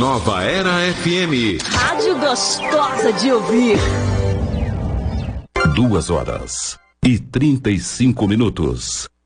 Nova Era FM. Rádio gostosa de ouvir. 2h35.